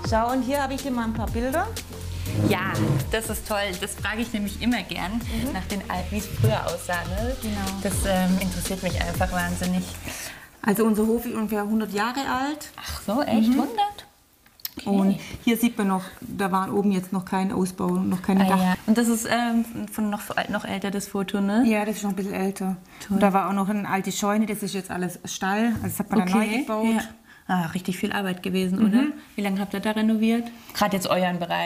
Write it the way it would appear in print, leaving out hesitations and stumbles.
Schau, und hier habe ich dir mal ein paar Bilder. Ja, das ist toll. Das frage ich nämlich immer gern, nach den Alten, wie es früher aussah. Ne? Genau. Das interessiert mich einfach wahnsinnig. Also unser Hof ist ungefähr 100 Jahre alt. Ach so, echt? 100? Okay. Und hier sieht man noch, da war oben jetzt noch kein Ausbau, noch keine Dach. Ja. Und das ist von noch älter, das Foto, ne? Ja, das ist noch ein bisschen älter. Und da war auch noch eine alte Scheune, das ist jetzt alles Stall. Also das hat man dann neu gebaut. Ja. Ah, richtig viel Arbeit gewesen, oder? Wie lange habt ihr da renoviert? Gerade jetzt euren Bereich.